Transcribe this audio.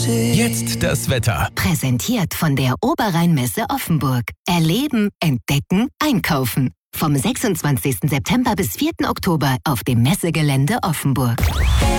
Jetzt das Wetter. Präsentiert von der Oberrheinmesse Offenburg. Erleben, entdecken, einkaufen. Vom 26. September bis 4. Oktober auf dem Messegelände Offenburg.